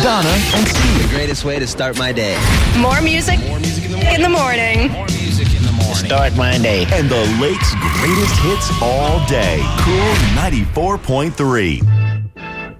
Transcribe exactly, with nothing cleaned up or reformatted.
Donna, and Steve. The greatest way to start my day. More music, More music in the morning. In the morning. More music in the morning. Start my day. And the Lake's greatest hits all day. Cool ninety-four point three.